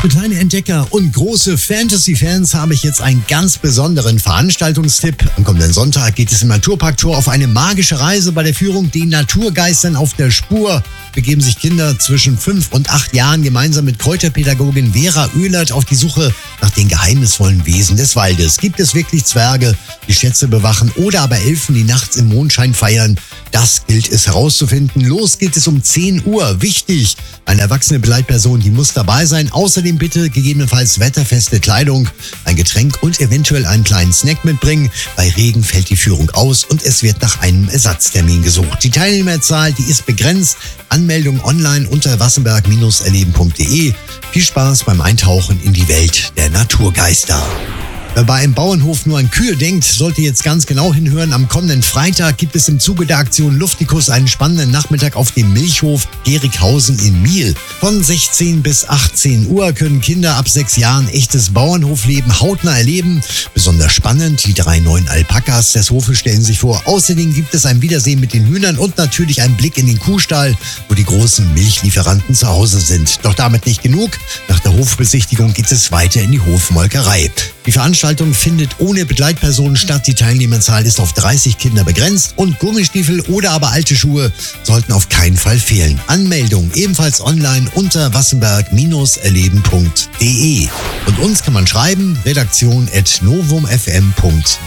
Für kleine Entdecker und große Fantasy-Fans habe ich jetzt einen ganz besonderen Veranstaltungstipp. Am kommenden Sonntag geht es im Naturpark Tor auf eine magische Reise. Bei der Führung Den Naturgeistern auf der Spur begeben sich Kinder zwischen 5 und 8 Jahren gemeinsam mit Kräuterpädagogin Vera Oehlert auf die Suche nach den geheimnisvollen Wesen des Waldes. Gibt es wirklich Zwerge, die Schätze bewachen oder aber Elfen, die nachts im Mondschein feiern? Das gilt es herauszufinden. Los geht es um 10 Uhr. Wichtig, eine erwachsene Begleitperson, die muss dabei sein. Außerdem bitte gegebenenfalls wetterfeste Kleidung, ein Getränk und eventuell einen kleinen Snack mitbringen. Bei Regen fällt die Führung aus und es wird nach einem Ersatztermin gesucht. Die Teilnehmerzahl, die ist begrenzt. Anmeldung online unter wassenberg-erleben.de. Viel Spaß beim Eintauchen in die Welt der Naturgeister. Wer bei einem Bauernhof nur an Kühe denkt, sollte jetzt ganz genau hinhören. Am kommenden Freitag gibt es im Zuge der Aktion Luftikus einen spannenden Nachmittag auf dem Milchhof Gerighausen in Miel. Von 16 bis 18 Uhr können Kinder ab 6 Jahren echtes Bauernhofleben hautnah erleben. Besonders spannend, die 3 neuen Alpakas des Hofes stellen sich vor. Außerdem gibt es ein Wiedersehen mit den Hühnern und natürlich einen Blick in den Kuhstall, wo die großen Milchlieferanten zu Hause sind. Doch damit nicht genug. Nach der Hofbesichtigung geht es weiter in die Hofmolkerei. Die Veranstaltung findet ohne Begleitpersonen statt. Die Teilnehmerzahl ist auf 30 Kinder begrenzt und Gummistiefel oder aber alte Schuhe sollten auf keinen Fall fehlen. Anmeldung ebenfalls online unter wassenberg-erleben.de. Und uns kann man schreiben, redaktion@novumfm.de.